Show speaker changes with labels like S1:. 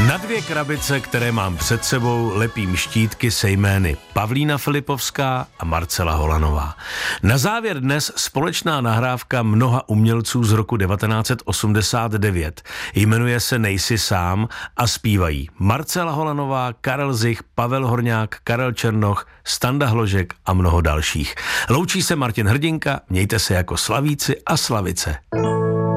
S1: Na 2 krabice, které mám před sebou, lepím štítky se jmény Pavlína Filipovská a Marcela Holanová. Na závěr dnes společná nahrávka mnoha umělců z roku 1989. Jmenuje se Nejsi sám a zpívají Marcela Holanová, Karel Zich, Pavel Horňák, Karel Černoch, Standa Hložek a mnoho dalších. Loučí se Martin Hrdinka, mějte se jako slavíci a slavice.